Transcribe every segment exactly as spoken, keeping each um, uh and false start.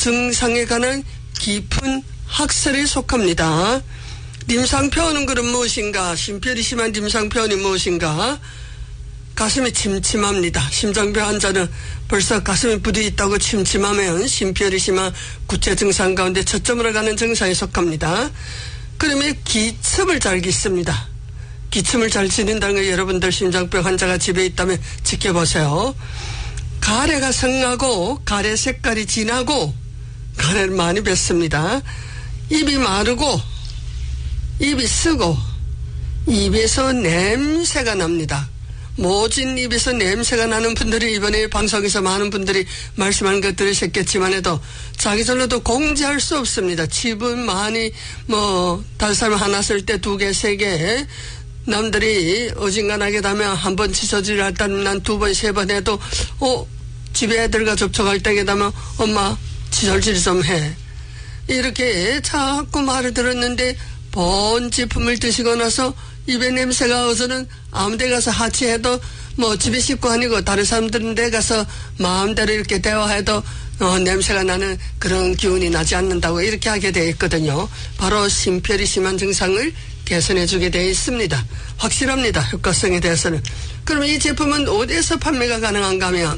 증상에 관한 깊은 학설에 속합니다. 임상표현은 그럼 무엇인가? 심혈이 심한 임상표현이 무엇인가? 가슴이 침침합니다. 심장병 환자는 벌써 가슴이 부딪혔다고 침침하면 심혈이 심한 구체 증상 가운데 초점으로 가는 증상에 속합니다. 그러면 기침을 잘 깃습니다. 기침을 잘 지닌다는 걸 여러분들 심장병 환자가 집에 있다면 지켜보세요. 가래가 성하고 가래 색깔이 진하고 가래를 많이 뱉습니다. 입이 마르고 입이 쓰고 입에서 냄새가 납니다. 모진 입에서 냄새가 나는 분들이 이번에 방송에서 많은 분들이 말씀하는 것 들으셨겠지만 해도 자기절로도 공지할 수 없습니다. 집은 많이 뭐 다른 사람 하나 쓸 때 두 개, 세 개 남들이 어진간하게 되면 한 번 치서질 할 때는 난 두 번, 세 번 해도 어 집에 애들과 접촉할 때게 되면 엄마 치솔질 좀 해. 이렇게 자꾸 말을 들었는데 본 제품을 드시고 나서 입에 냄새가 어서는 아무 데 가서 하치해도 뭐 집에 식구 아니고 다른 사람들은 데 가서 마음대로 이렇게 대화해도 어, 냄새가 나는 그런 기운이 나지 않는다고 이렇게 하게 되어 있거든요. 바로 심혈이 심한 증상을 개선해 주게 되어 있습니다. 확실합니다. 효과성에 대해서는. 그럼 이 제품은 어디에서 판매가 가능한가 하면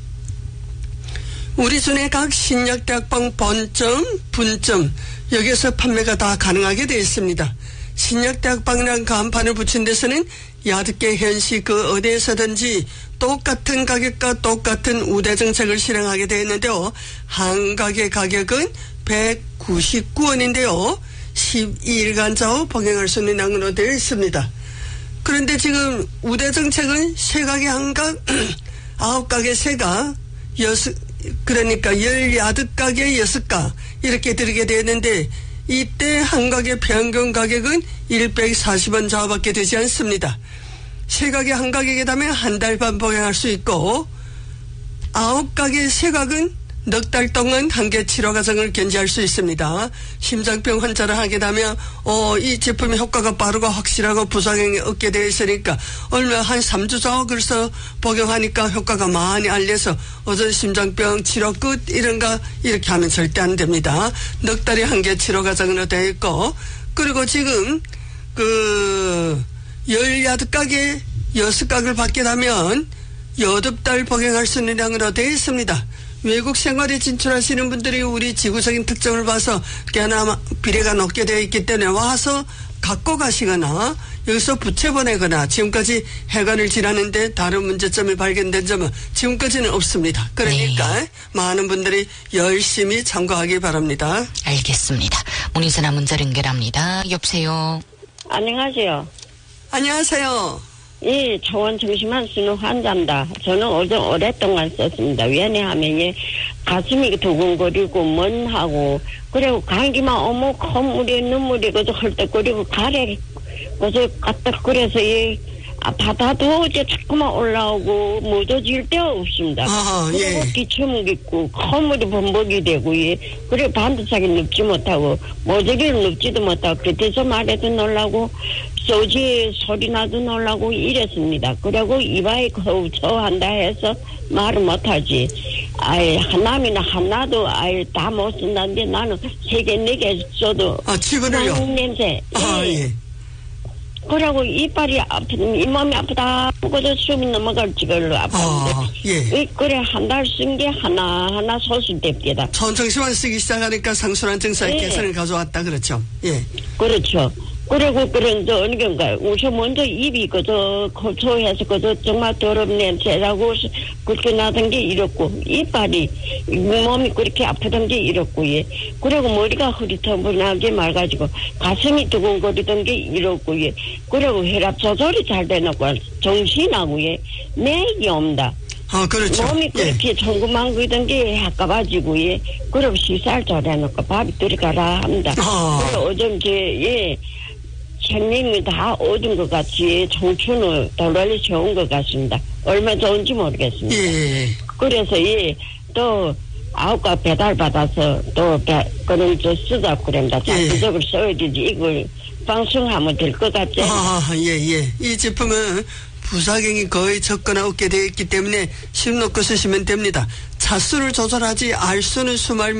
우리 순의 각 신약대학방 본점, 분점 여기에서 판매가 다 가능하게 되어 있습니다. 신약대학방이라는 간판을 붙인 데서는 야득계 현시 그 어디에서든지 똑같은 가격과 똑같은 우대 정책을 실행하게 되어 있는데요. 한 가게 가격은 백구십구 원인데요. 십이 일간 좌우 병행할 수 있는 양으로 되어 있습니다. 그런데 지금 우대 정책은 세 가게 한 가, 아홉 가게 세 가, 여섯, 그러니까 열 야득 가게 여섯 가 이렇게 드리게 되었는데 이때 한 가게 평균 가격은 백사십 원 좌우밖에 되지 않습니다. 세 가게 한 가격에 되면 한 달 반 복용할 수 있고 아홉 가게 세 가격은 넉 달 동안 한개 치료 과정을 견지할 수 있습니다. 심장병 환자를 하게 되면 어, 이 제품의 효과가 빠르고 확실하고 부작용이 없게 되어 있으니까 얼마 한 삼 주 정도 그래서 복용하니까 효과가 많이 알려서 어제 심장병 치료 끝 이런가 이렇게 하면 절대 안 됩니다. 넉 달에 한 개 치료 과정으로 되어 있고 그리고 지금 그 열 야드 가게 여섯 가격을 받게 되면 여덟 달 복용할 수 있는 양으로 되어 있습니다. 외국 생활에 진출하시는 분들이 우리 지구적인 특성을 봐서 꽤나 비례가 높게 되어 있기 때문에 와서 갖고 가시거나 여기서 부채 보내거나 지금까지 해관을 지나는데 다른 문제점이 발견된 점은 지금까지는 없습니다. 그러니까 네. 많은 분들이 열심히 참고하기 바랍니다. 알겠습니다. 문의전화 문자 연결합니다. 여보세요. 안녕하세요. 안녕하세요. 예, 초원 중심한 수능 환자입니다. 저는 오래, 오랫동안 썼습니다. 왜냐하면, 예, 가슴이 두근거리고, 먼하고, 그리고 감기만 오면 콧물이, 눈물이 그저 헐떡거리고, 가래, 그저 까딱거려서, 예, 아, 바다도 이제 자꾸만 올라오고, 묻어질 데가 없습니다. 아, 예. 그리고 기침을 있고, 콧물이 범벅이 되고, 예, 그리고 반듯하게 눕지 못하고, 모조리를 눕지도 못하고, 곁에서 말해도 놀라고, 소지 소리 나도 놀라고 이랬습니다. 그리고 이마에 거우 저한다 해서 말을 못하지. 아이, 하나면 하나도 아이 다 못 쓴다는데 나는 세 개, 네 개 써도. 아, 치근을요? 냄새. 아, 예. 예. 그러고 이빨이 아픈, 잇몸이 아프다. 그래서 숨이 넘어갈 지걸로 아팠는데. 아, 예. 그래, 한 달 쓴 게 하나하나 소실됩니다. 천정시만 쓰기 시작하니까 상순환 증상의 예. 개선을 가져왔다. 그렇죠. 예. 그렇죠. 그리고 그런 저 어느 건가요? 우선 먼저 입이 그저 고초해서 그저 정말 더러운 냄새라고 그렇게 나던 게 이렇고 이빨이 몸이 그렇게 아프던 게 이렇고 예. 그리고 머리가 흐릿해보나게 맑아지고 가슴이 두근거리던 게 이렇고 예. 그리고 혈압 조절이 잘 되놓고 정신하고 예. 맥이 옵니다. 아, 그렇죠. 몸이 그렇게 예. 청구망구이던 게 아까봐지고 예. 그리고 시살 잘 해놓고 밥이 들어가라 합니다. 아. 그리고 어쩜 제 예. 생명이 다 얻은 것 같이 청춘을 돌아리 좋은 것 같습니다. 얼마 좋은지 모르겠습니다. 예. 그래서 예, 또 아홉가 배달 받아서 또 배, 그런 저 쓰자고 그럽니다. 자체적으로 예. 써야 되지 이걸 방송하면 될 것 같지? 아, 예, 예. 이 제품은 부작용이 거의 적거나 없게 되어 있기 때문에 심 놓고 쓰시면 됩니다. 차수를 조절하지 알 수는 수말